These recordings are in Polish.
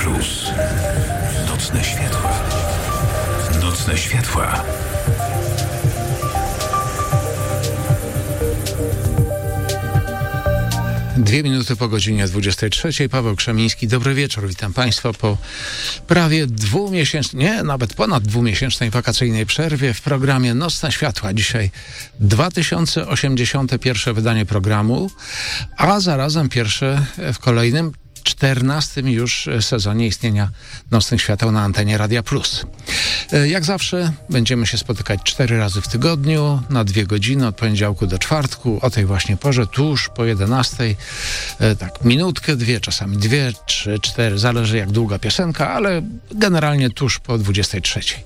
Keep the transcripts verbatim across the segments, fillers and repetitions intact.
Plus. Nocne światła. Nocne światła. Dwie minuty po godzinie dwudziestej trzeciej. Paweł Krzemiński. Dobry wieczór. Witam Państwa po prawie dwumiesięcznej, nie, nawet ponad dwumiesięcznej wakacyjnej przerwie w programie Nocne Światła. Dzisiaj dwa tysiące osiemdziesiąte pierwsze wydanie programu, a zarazem pierwsze w kolejnym czternastym już sezonie istnienia Nocnych Świateł na antenie Radia Plus. Jak zawsze będziemy się spotykać cztery razy w tygodniu, na dwie godziny, od poniedziałku do czwartku, o tej właśnie porze, tuż po jedenastej. Tak, minutkę, dwie, czasami dwie, trzy, cztery, zależy jak długa piosenka, ale generalnie tuż po dwudziestej trzeciej.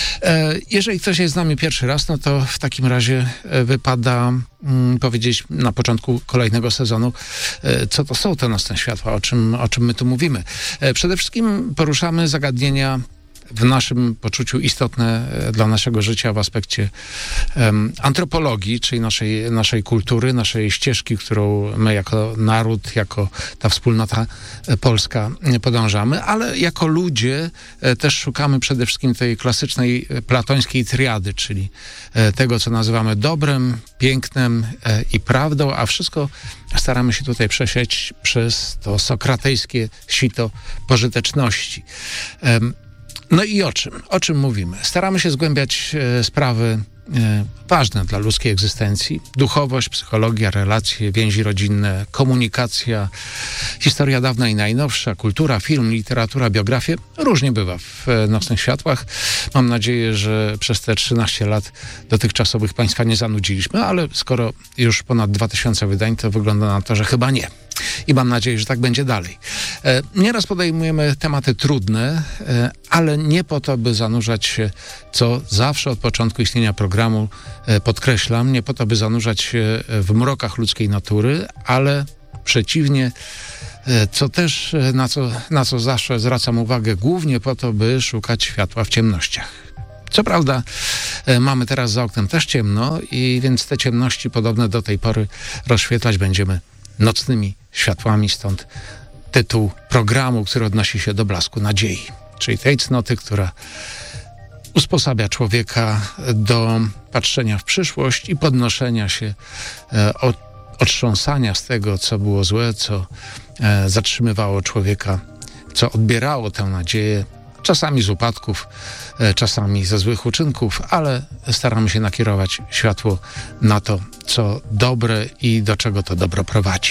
Jeżeli ktoś jest z nami pierwszy raz, no to w takim razie wypada mm, powiedzieć na początku kolejnego sezonu, co to są te Nocne Światła, o czym, o czym my tu mówimy. Przede wszystkim poruszamy zagadnienia w naszym poczuciu istotne dla naszego życia w aspekcie um, antropologii, czyli naszej, naszej kultury, naszej ścieżki, którą my jako naród, jako ta wspólnota polska podążamy, ale jako ludzie e, też szukamy przede wszystkim tej klasycznej platońskiej triady, czyli e, tego, co nazywamy dobrem, pięknem e, i prawdą, a wszystko staramy się tutaj przesieć przez to sokratejskie sito pożyteczności. E, No i o czym? O czym mówimy? Staramy się zgłębiać e, sprawy e, ważne dla ludzkiej egzystencji. Duchowość, psychologia, relacje, więzi rodzinne, komunikacja, historia dawna i najnowsza, kultura, film, literatura, biografie. Różnie bywa w e, Nocnych Światłach. Mam nadzieję, że przez te trzynaście lat dotychczasowych Państwa nie zanudziliśmy, ale skoro już ponad dwa tysiące wydań, to wygląda na to, że chyba nie. I mam nadzieję, że tak będzie dalej. E, nieraz podejmujemy tematy trudne, e, ale nie po to, by zanurzać się, co zawsze od początku istnienia programu e, podkreślam, nie po to, by zanurzać się w mrokach ludzkiej natury, ale przeciwnie, e, co też, e, na co, na co zawsze zwracam uwagę, głównie po to, by szukać światła w ciemnościach. Co prawda e, mamy teraz za oknem też ciemno i więc te ciemności podobne do tej pory rozświetlać będziemy nocnymi światłami, stąd tytuł programu, który odnosi się do blasku nadziei, czyli tej cnoty, która usposabia człowieka do patrzenia w przyszłość i podnoszenia się, e, od, otrząsania z tego, co było złe, co e, zatrzymywało człowieka, co odbierało tę nadzieję, czasami z upadków, e, czasami ze złych uczynków, ale staramy się nakierować światło na to, co dobre i do czego to dobro prowadzi.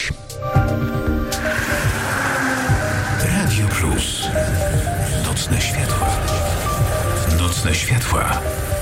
Radio Plus. Nocne światła. Nocne światła.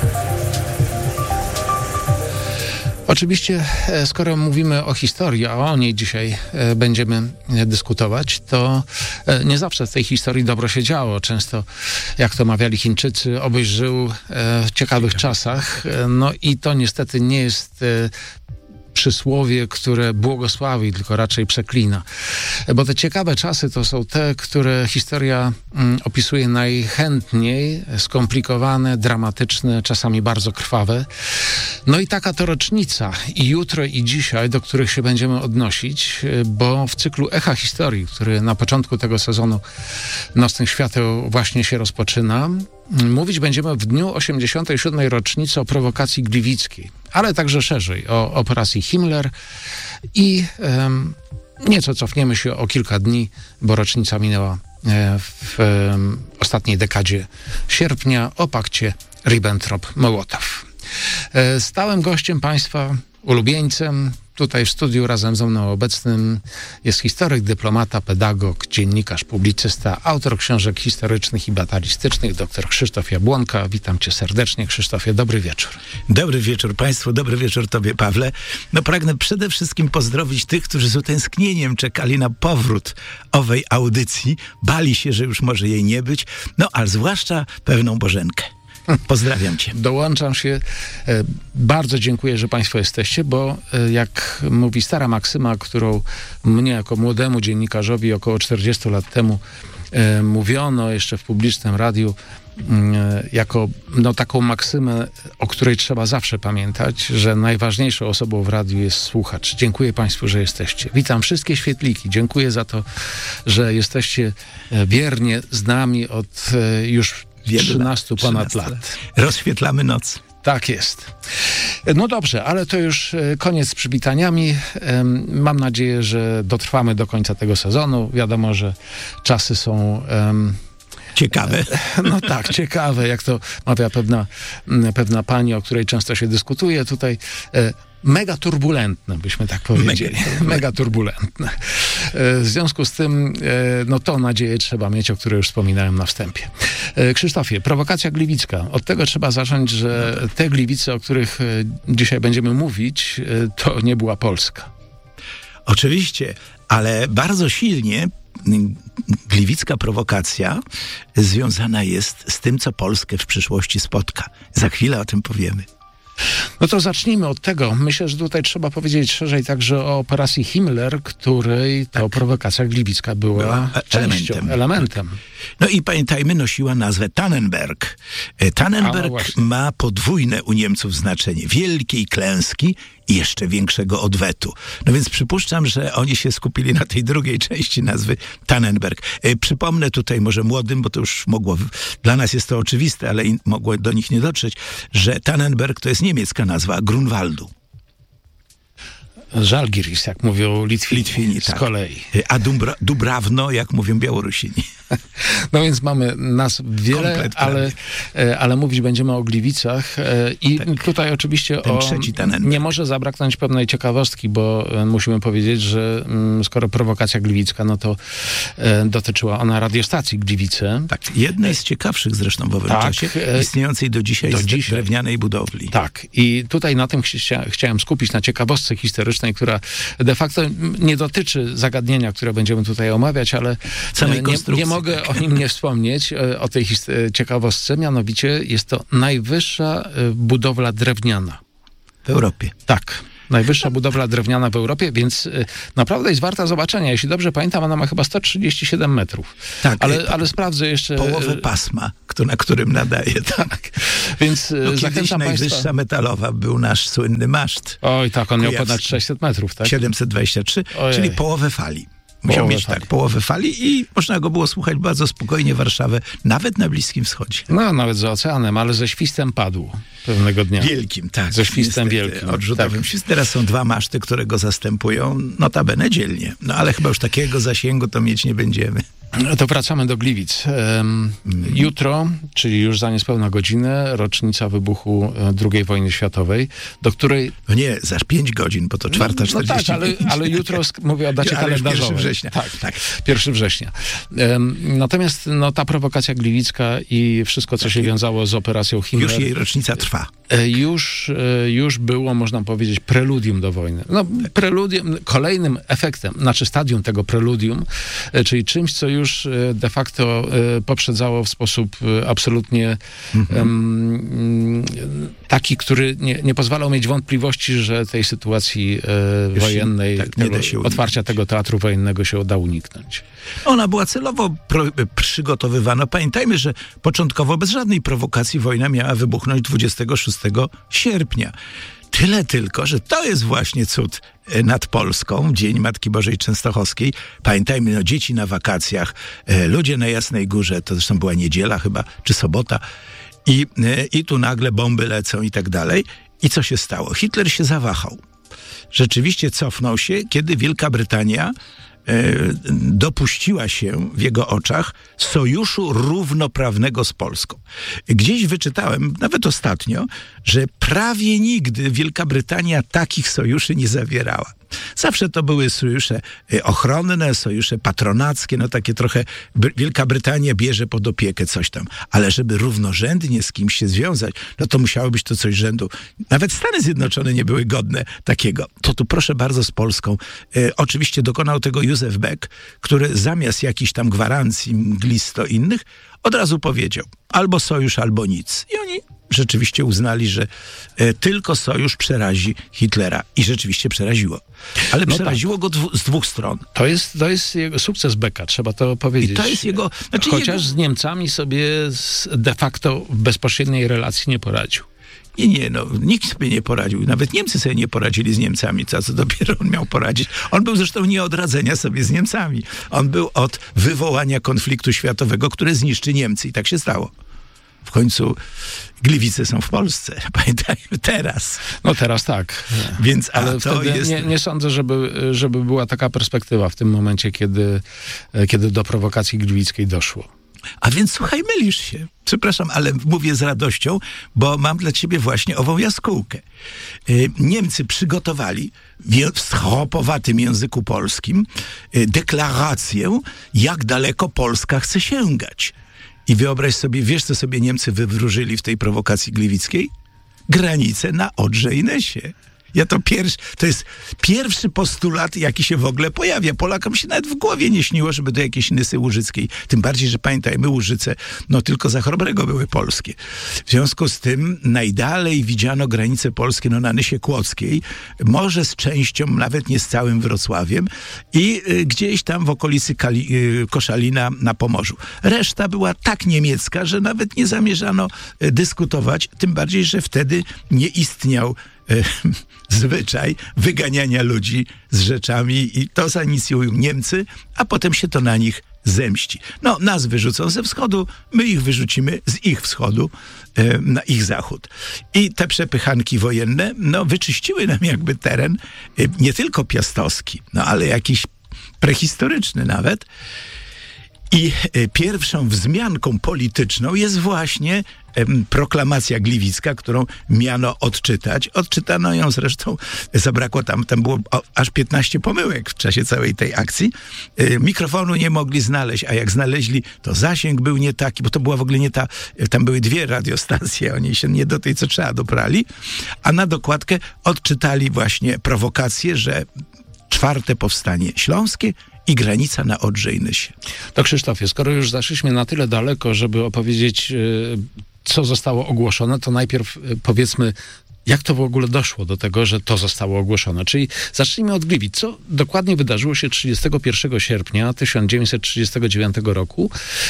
Oczywiście, skoro mówimy o historii, a o niej dzisiaj będziemy dyskutować, to nie zawsze w tej historii dobro się działo. Często, jak to mawiali Chińczycy, obyś żył w ciekawych czasach. No i to niestety nie jest przysłowie, które błogosławi, tylko raczej przeklina. Bo te ciekawe czasy to są te, które historia mm, opisuje najchętniej, skomplikowane, dramatyczne, czasami bardzo krwawe. No i taka to rocznica i jutro, i dzisiaj, do których się będziemy odnosić, bo w cyklu Echa Historii, który na początku tego sezonu Nocnych Świateł właśnie się rozpoczyna, mówić będziemy w dniu osiemdziesiątej siódmej rocznicy o prowokacji gliwickiej, ale także szerzej o operacji Himmler i um, nieco cofniemy się o kilka dni, bo rocznica minęła e, w um, ostatniej dekadzie sierpnia o pakcie Ribbentrop-Mołotow. E, stałym gościem Państwa, ulubieńcem, tutaj w studiu razem ze mną obecnym jest historyk, dyplomata, pedagog, dziennikarz, publicysta, autor książek historycznych i batalistycznych, dr Krzysztof Jabłonka. Witam Cię serdecznie, Krzysztofie. Dobry wieczór. Dobry wieczór Państwu, dobry wieczór Tobie, Pawle. No pragnę przede wszystkim pozdrowić tych, którzy z utęsknieniem czekali na powrót owej audycji. Bali się, że już może jej nie być, no ale zwłaszcza pewną Bożenkę. Pozdrawiam Cię. Dołączam się. Bardzo dziękuję, że Państwo jesteście, bo jak mówi stara maksyma, którą mnie jako młodemu dziennikarzowi około czterdziestu lat temu e, mówiono jeszcze w publicznym radiu e, jako no, taką maksymę, o której trzeba zawsze pamiętać, że najważniejszą osobą w radiu jest słuchacz. Dziękuję Państwu, że jesteście. Witam wszystkie świetliki. Dziękuję za to, że jesteście wiernie z nami od e, już trzynastu ponad lat. Rozświetlamy noc. Tak jest. No dobrze, ale to już koniec z przywitaniami. Mam nadzieję, że dotrwamy do końca tego sezonu. Wiadomo, że czasy są... Um, ciekawe. No tak, ciekawe, jak to mawia pewna, pewna pani, o której często się dyskutuje tutaj. Mega turbulentne, byśmy tak powiedzieli. Mega, Mega turbulentne. W związku z tym, no tą nadzieję trzeba mieć, o której już wspominałem na wstępie. Krzysztofie, prowokacja gliwicka. Od tego trzeba zacząć, że te Gliwice, o których dzisiaj będziemy mówić, to nie była Polska. Oczywiście, ale bardzo silnie gliwicka prowokacja związana jest z tym, co Polskę w przyszłości spotka. Za chwilę o tym powiemy. No to zacznijmy od tego. Myślę, że tutaj trzeba powiedzieć szerzej także o operacji Himmler, której ta tak. prowokacja gliwicka była, była częścią, elementem. elementem. No i pamiętajmy, nosiła nazwę Tannenberg. Tannenberg no ma podwójne u Niemców znaczenie. Wielkiej klęski i jeszcze większego odwetu. No więc przypuszczam, że oni się skupili na tej drugiej części nazwy Tannenberg. Przypomnę tutaj może młodym, bo to już mogło, dla nas jest to oczywiste, ale in, mogło do nich nie dotrzeć, że Tannenberg to jest niemiecka nazwa Grunwaldu. Żalgiris, jak mówią Litwini, Litwini z tak. kolei. A Dumbra, Dubrawno, jak mówią Białorusini. No więc mamy nas wiele, ale, ale mówić będziemy o Gliwicach i tak. tutaj oczywiście Ten o... trzeci Tannenberg. Nie może zabraknąć pewnej ciekawostki, bo musimy powiedzieć, że skoro prowokacja gliwicka, no to dotyczyła ona radiostacji Gliwice. Tak, jednej z ciekawszych zresztą w owym tak, czasie, istniejącej do dzisiaj, do dzisiaj drewnianej budowli. Tak, i tutaj na tym chcia, chciałem skupić, na ciekawostce historycznej, która de facto nie dotyczy zagadnienia, które będziemy tutaj omawiać, ale nie, nie mogę o nim nie wspomnieć, o tej ciekawostce, mianowicie jest to najwyższa budowla drewniana. W Europie. Tak. Najwyższa budowla drewniana w Europie, więc y, naprawdę jest warta zobaczenia. Jeśli dobrze pamiętam, ona ma chyba sto trzydzieści siedem metrów. Tak. Ale, ale sprawdzę jeszcze... Połowę pasma, kto, na którym nadaje. Tak. Więc y, no, zachęcam najwyższa Państwa... metalowa był nasz słynny maszt. Oj, tak, on miał ponad sześćset metrów, tak? siedemset dwadzieścia trzy, Ojej. Czyli połowę fali. Musiał połowę mieć fali. tak połowę fali i można go było słuchać bardzo spokojnie Warszawę, nawet na Bliskim Wschodzie. No, nawet za oceanem, ale ze świstem padł pewnego dnia. Wielkim, tak. Ze świstem niestety, wielkim. Odrzutowym tak. świst. Teraz są dwa maszty, które go zastępują, notabene dzielnie. No ale chyba już takiego zasięgu to mieć nie będziemy. To wracamy do Gliwic. Um, mm. Jutro, czyli już za niespełna godzinę, rocznica wybuchu drugiej wojny światowej, do której... No nie, za pięć godzin, bo to czwarta czterdzieści No, no tak, ale, ale jutro, mówię o dacie kalendarzowej. pierwszego września. Tak, tak. pierwszego września. Um, natomiast no, ta prowokacja gliwicka i wszystko, co tak, się wiązało z operacją Himmler... Już jej rocznica trwa. Już, już było, można powiedzieć, preludium do wojny. No, preludium, kolejnym efektem, znaczy stadium tego preludium, czyli czymś, co już de facto poprzedzało w sposób absolutnie mhm. um, taki, który nie, nie pozwalał mieć wątpliwości, że tej sytuacji e, wojennej, tak, tego, otwarcia tego teatru wojennego się uda uniknąć. Ona była celowo pro, przygotowywana. Pamiętajmy, że początkowo bez żadnej prowokacji wojna miała wybuchnąć dwudziestego szóstego sierpnia. Tyle tylko, że to jest właśnie cud nad Polską, Dzień Matki Bożej Częstochowskiej. Pamiętajmy, no dzieci na wakacjach, e, ludzie na Jasnej Górze, to zresztą była niedziela chyba, czy sobota, i, e, i tu nagle bomby lecą i tak dalej. I co się stało? Hitler się zawahał. Rzeczywiście cofnął się, kiedy Wielka Brytania dopuściła się w jego oczach sojuszu równoprawnego z Polską. Gdzieś wyczytałem, nawet ostatnio, że prawie nigdy Wielka Brytania takich sojuszy nie zawierała. Zawsze to były sojusze ochronne, sojusze patronackie, no takie trochę Wielka Brytania bierze pod opiekę coś tam. Ale żeby równorzędnie z kimś się związać, no to musiało być to coś rzędu. Nawet Stany Zjednoczone nie były godne takiego. To tu proszę bardzo z Polską. E, oczywiście dokonał tego Józef Beck, który zamiast jakichś tam gwarancji mglisto innych, od razu powiedział albo sojusz, albo nic. I oni rzeczywiście uznali, że e, tylko sojusz przerazi Hitlera. I rzeczywiście przeraziło. Ale No przeraziło tak. go dwu, z dwóch stron. To jest, to jest jego sukces Becka, trzeba to powiedzieć. I to jest jego... Znaczy Chociaż jego... z Niemcami sobie z- de facto w bezpośredniej relacji nie poradził. Nie, nie, no, nikt sobie nie poradził. Nawet Niemcy sobie nie poradzili z Niemcami, co, co dopiero on miał poradzić. On był zresztą nie od radzenia sobie z Niemcami. On był od wywołania konfliktu światowego, które zniszczy Niemcy. I tak się stało. W końcu Gliwice są w Polsce. Pamiętajmy teraz. No teraz tak. Więc, a Ale to wtedy jest... nie, nie sądzę, żeby, żeby była taka perspektywa w tym momencie, kiedy, kiedy do prowokacji gliwickiej doszło. A więc słuchaj, mylisz się. Przepraszam, ale mówię z radością, bo mam dla ciebie właśnie ową jaskółkę. Y, Niemcy przygotowali w schopowatym języku polskim y, deklarację, jak daleko Polska chce sięgać. I wyobraź sobie, wiesz, co sobie Niemcy wywróżyli w tej prowokacji gliwickiej? Granicę na Odrze i Nysie. Ja to pierwszy, to jest pierwszy postulat, jaki się w ogóle pojawia. Polakom się nawet w głowie nie śniło, żeby do jakiejś Nysy Łużyckiej. Tym bardziej, że pamiętajmy, Łużyce, no tylko za Chrobrego były polskie. W związku z tym najdalej widziano granice polskie, no na Nysie Kłodzkiej, może z częścią, nawet nie z całym Wrocławiem i y, gdzieś tam w okolicy Kali, y, Koszalina na Pomorzu. Reszta była tak niemiecka, że nawet nie zamierzano y, dyskutować, tym bardziej, że wtedy nie istniał zwyczaj wyganiania ludzi z rzeczami i to zainicjują Niemcy, a potem się to na nich zemści. No, nas wyrzucą ze wschodu, my ich wyrzucimy z ich wschodu e, na ich zachód. I te przepychanki wojenne, no, wyczyściły nam jakby teren, e, nie tylko piastowski, no, ale jakiś prehistoryczny nawet. I e, pierwszą wzmianką polityczną jest właśnie e, proklamacja gliwicka, którą miano odczytać. Odczytano ją zresztą, zabrakło tam, tam było o, aż piętnaście pomyłek w czasie całej tej akcji. E, mikrofonu nie mogli znaleźć, a jak znaleźli, to zasięg był nie taki, bo to była w ogóle nie ta, tam były dwie radiostacje, oni się nie do tej, co trzeba, doprali, a na dokładkę odczytali właśnie prowokację, że czwarte powstanie śląskie i granica na Odrze i Nysie. To Krzysztofie, skoro już zaszliśmy na tyle daleko, żeby opowiedzieć, y, co zostało ogłoszone, to najpierw y, powiedzmy, jak to w ogóle doszło do tego, że to zostało ogłoszone. Czyli zacznijmy od Gliwic. Co dokładnie wydarzyło się trzydziestego pierwszego sierpnia tysiąc dziewięćset trzydziestego dziewiątego roku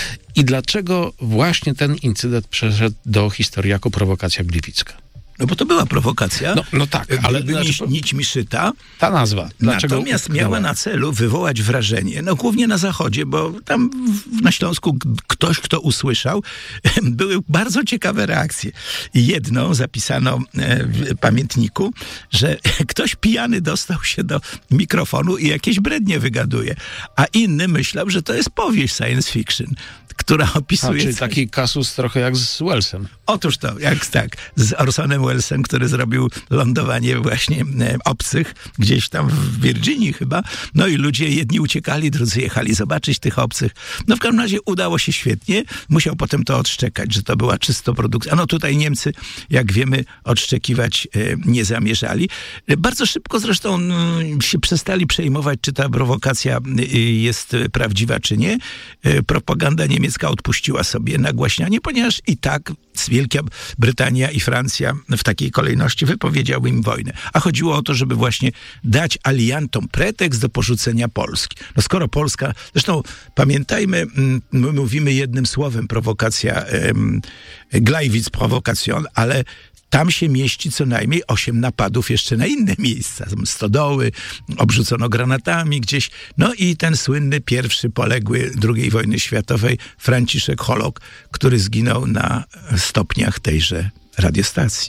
i dlaczego właśnie ten incydent przeszedł do historii jako prowokacja gliwicka? No bo to była prowokacja. No, no tak, ale Gdyby znaczy, nić, nić mi szyta. ta nazwa. Dlaczego Natomiast utknęła? miała na celu wywołać wrażenie, no głównie na zachodzie, bo tam w, na Śląsku k- ktoś, kto usłyszał, były bardzo ciekawe reakcje. I jedną zapisano e, w pamiętniku, że ktoś pijany dostał się do mikrofonu i jakieś brednie wygaduje, a inny myślał, że to jest powieść science fiction, która A, opisuje... czyli coś- taki kasus trochę jak z Wellsem. Otóż to, jak tak, z Orsonem Wellesem, który zrobił lądowanie właśnie e, obcych, gdzieś tam w Virginii chyba, no i ludzie jedni uciekali, drudzy jechali zobaczyć tych obcych. No w każdym razie udało się świetnie, musiał potem to odszczekać, że to była czysto produkcja. No tutaj Niemcy, jak wiemy, odszczekiwać e, nie zamierzali. E, bardzo szybko zresztą mm, się przestali przejmować, czy ta prowokacja y, jest e, prawdziwa, czy nie. E, propaganda niemiecka odpuściła sobie nagłaśnianie, ponieważ i tak Wielka Brytania i Francja w takiej kolejności wypowiedziały im wojnę. A chodziło o to, żeby właśnie dać aliantom pretekst do porzucenia Polski. No skoro Polska, zresztą pamiętajmy, my mówimy jednym słowem prowokacja, um, Gleiwitz Provokation, ale tam się mieści co najmniej osiem napadów jeszcze na inne miejsca. Stodoły, obrzucono granatami gdzieś. No i ten słynny pierwszy poległy drugiej wojny światowej Franciszek Holok, który zginął na stopniach tejże radiostacji.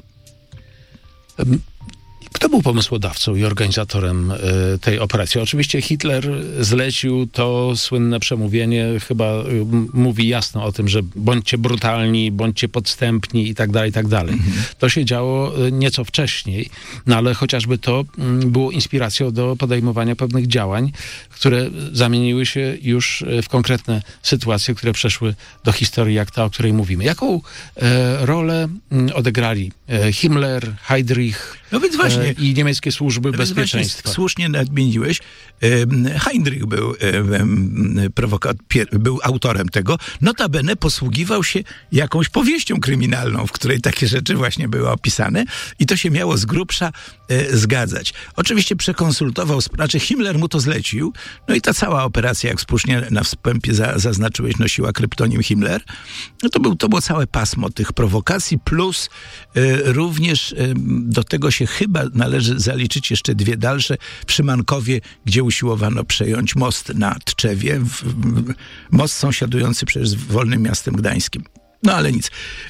Kto był pomysłodawcą i organizatorem y, tej operacji? Oczywiście Hitler zlecił to słynne przemówienie, chyba y, mówi jasno o tym, że bądźcie brutalni, bądźcie podstępni i tak dalej, i tak dalej. Mhm. To się działo y, nieco wcześniej, no ale chociażby to y, było inspiracją do podejmowania pewnych działań, które zamieniły się już y, w konkretne sytuacje, które przeszły do historii, jak ta, o której mówimy. Jaką y, rolę y, odegrali y, Himmler, Heydrich? No więc właśnie, właśnie... I niemieckie służby bezpieczeństwa. Słusznie nadmieniłeś. Heinrich był, prowoka- był autorem tego. Notabene posługiwał się jakąś powieścią kryminalną, w której takie rzeczy właśnie były opisane i to się miało z grubsza e, zgadzać. Oczywiście przekonsultował, znaczy Himmler mu to zlecił, no i ta cała operacja, jak słusznie na wstępie za, zaznaczyłeś, nosiła kryptonim Himmler. No to, był, to było całe pasmo tych prowokacji, plus e, również e, do tego się chyba należy zaliczyć jeszcze dwie dalsze przy Mankowie, gdzie usiłowano przejąć most na Tczewie, w, w, most sąsiadujący przecież z Wolnym Miastem Gdańskim. No ale nic.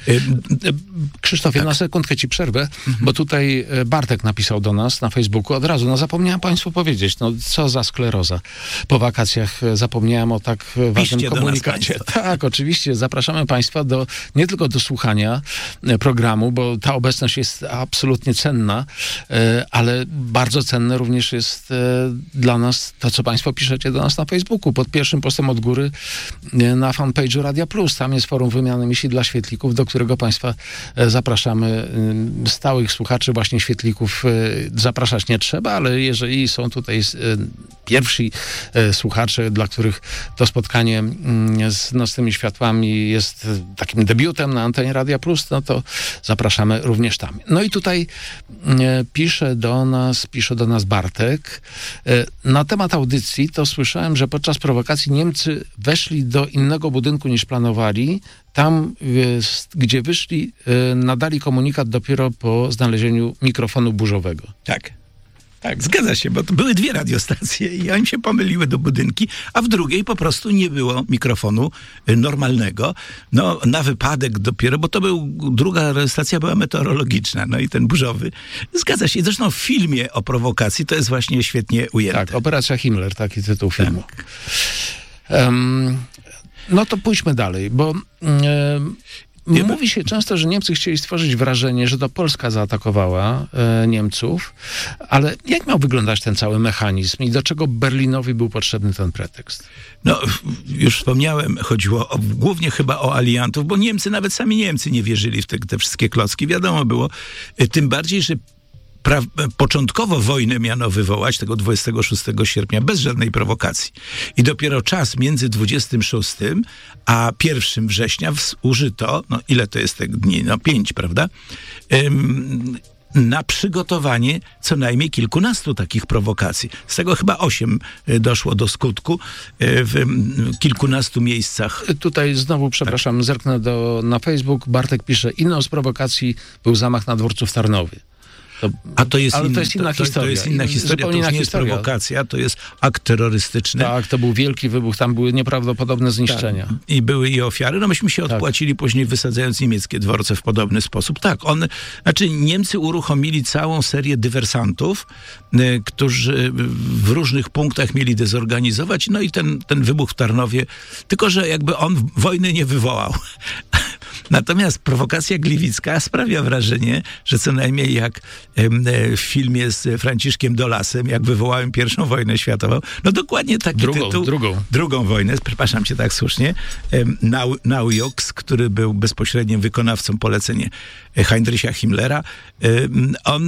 Krzysztofie, tak. Na sekundkę ci przerwę, mhm. bo tutaj Bartek napisał do nas na Facebooku od razu. No zapomniałem państwu powiedzieć, no co za skleroza. Po wakacjach zapomniałem o tak ważnym Piszcie komunikacie. Tak, oczywiście. Zapraszamy państwa do, nie tylko do słuchania programu, bo ta obecność jest absolutnie cenna, ale bardzo cenne również jest dla nas to, co państwo piszecie do nas na Facebooku. Pod pierwszym postem od góry na fanpage'u Radia Plus. Tam jest forum wymiany myśli dla świetlików, do którego państwa zapraszamy. Stałych słuchaczy właśnie świetlików zapraszać nie trzeba, ale jeżeli są tutaj pierwsi słuchacze, dla których to spotkanie z Nocnymi Światłami jest takim debiutem na antenie Radia Plus, no to zapraszamy również tam. No i tutaj pisze do nas, pisze do nas Bartek. Na temat audycji to słyszałem, że podczas prowokacji Niemcy weszli do innego budynku niż planowali. Tam, gdzie wyszli, nadali komunikat dopiero po znalezieniu mikrofonu burzowego. Tak. Tak, zgadza się, bo to były dwie radiostacje i oni się pomyliły do budynki, a w drugiej po prostu nie było mikrofonu normalnego. No, na wypadek dopiero, bo to był, druga radiostacja była meteorologiczna, no i ten burzowy. Zgadza się. I zresztą w filmie o prowokacji to jest właśnie świetnie ujęte. Tak, Operacja Himmler, taki tytuł filmu. Tak. Um, no to pójdźmy dalej, bo... Um, Mówi się często, że Niemcy chcieli stworzyć wrażenie, że to Polska zaatakowała e, Niemców, ale jak miał wyglądać ten cały mechanizm i do czego Berlinowi był potrzebny ten pretekst? No, już wspomniałem, chodziło o, głównie chyba o aliantów, bo Niemcy, nawet sami Niemcy nie wierzyli w te, te wszystkie klocki. Wiadomo było, e, tym bardziej, że Pra- początkowo wojnę miano wywołać tego dwudziestego szóstego sierpnia bez żadnej prowokacji. I dopiero czas między dwudziestym szóstym a pierwszym września użyto, no ile to jest tych dni? No pięć, prawda? Ym, na przygotowanie co najmniej kilkunastu takich prowokacji. Z tego chyba osiem doszło do skutku w kilkunastu miejscach. Tutaj znowu, przepraszam, tak. Zerknę do, na Facebook. Bartek pisze, inną z prowokacji był zamach na dworcu w Tarnowie. To, A to jest, ale in, to jest inna to, historia. To jest inna historia, to inna już nie historia. jest prowokacja, to jest akt terrorystyczny. Tak, to był wielki wybuch, tam były nieprawdopodobne zniszczenia. Tak. I były i ofiary. No myśmy się odpłacili tak. później wysadzając niemieckie dworce w podobny sposób. Tak, one, znaczy Niemcy uruchomili całą serię dywersantów, y, którzy w różnych punktach mieli dezorganizować, no i ten, ten wybuch w Tarnowie, tylko że jakby on wojny nie wywołał. Natomiast prowokacja gliwicka sprawia wrażenie, że co najmniej jak w filmie z Franciszkiem Dolasem, jak wywołałem pierwszą wojnę światową, no dokładnie taki drugą, tytuł. Drugą. Drugą wojnę, przepraszam cię tak słusznie, Nau, Naujoks, który był bezpośrednim wykonawcą polecenia Heinricha Himmlera, on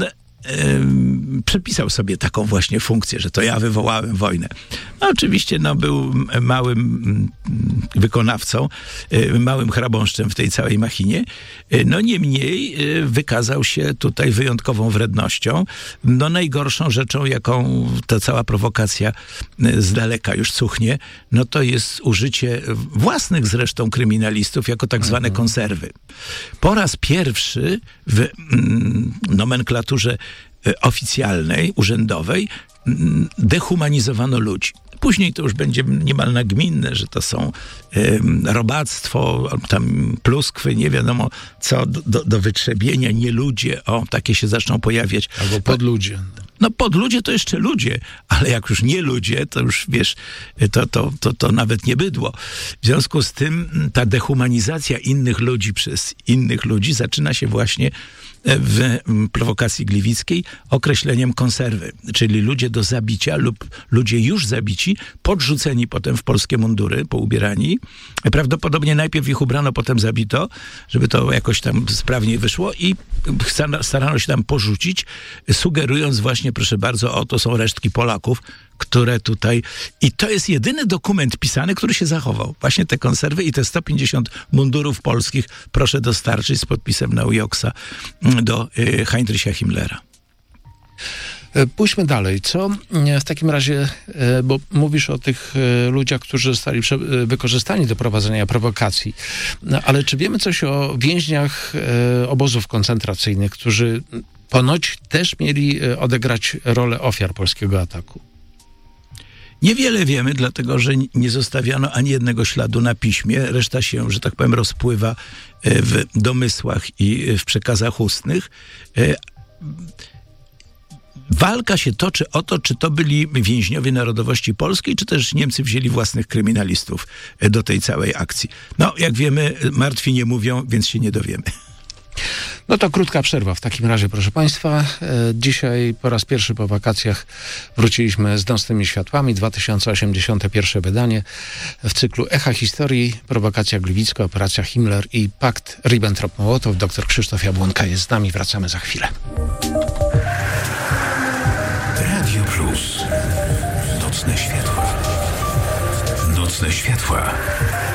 przepisał sobie taką właśnie funkcję, że to ja wywołałem wojnę. No oczywiście no, był małym wykonawcą, małym chrabąszczem w tej całej machinie. No niemniej wykazał się tutaj wyjątkową wrednością. No najgorszą rzeczą, jaką ta cała prowokacja z daleka już cuchnie, no to jest użycie własnych zresztą kryminalistów jako tak zwane mhm. konserwy. Po raz pierwszy w mm, nomenklaturze oficjalnej, urzędowej dehumanizowano ludzi. Później to już będzie niemal nagminne, że to są y, robactwo, tam pluskwy, nie wiadomo co, do, do wytrzebienia, nie ludzie, o, takie się zaczną pojawiać. Albo podludzie. No podludzie to jeszcze ludzie, ale jak już nie ludzie, to już wiesz, to, to, to, to nawet nie bydło. W związku z tym ta dehumanizacja innych ludzi przez innych ludzi zaczyna się właśnie w prowokacji gliwickiej określeniem konserwy, czyli ludzie do zabicia lub ludzie już zabici, podrzuceni potem w polskie mundury, poubierani. Prawdopodobnie najpierw ich ubrano, potem zabito, żeby to jakoś tam sprawniej wyszło i starano się tam porzucić, sugerując właśnie, proszę bardzo, o, to są resztki Polaków, które tutaj... I to jest jedyny dokument pisany, który się zachował. Właśnie te konserwy i te sto pięćdziesiąt mundurów polskich proszę dostarczyć z podpisem Naujoksa do y, Heinricha Himmlera. Pójdźmy dalej. Co w takim razie, bo mówisz o tych ludziach, którzy zostali wykorzystani do prowadzenia prowokacji, ale czy wiemy coś o więźniach obozów koncentracyjnych, którzy ponoć też mieli odegrać rolę ofiar polskiego ataku? Niewiele wiemy, dlatego że nie zostawiano ani jednego śladu na piśmie. Reszta się, że tak powiem, rozpływa w domysłach i w przekazach ustnych. Walka się toczy o to, czy to byli więźniowie narodowości polskiej, czy też Niemcy wzięli własnych kryminalistów do tej całej akcji. No, jak wiemy, martwi nie mówią, więc się nie dowiemy. No to krótka przerwa w takim razie, proszę Państwa. Dzisiaj po raz pierwszy po wakacjach wróciliśmy z Nocnymi Światłami, dwa tysiące osiemdziesiąte pierwsze wydanie w cyklu Echa Historii, prowokacja gliwicka, operacja Himmler i pakt Ribbentrop-Mołotow. Doktor Krzysztof Jabłonka jest z nami, wracamy za chwilę. Radio Plus. Nocne światła. Nocne światła.